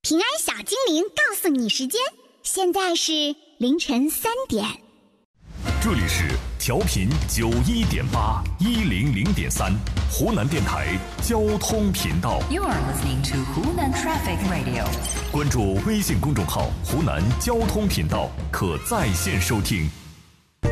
平安小精灵告诉你时间，现在是凌晨3点。 这里是调频91.8 100.3湖南电台交通频道。 You are listening to Hunan Traffic Radio。 关注微信公众号“湖南交通频道”，可在线收听。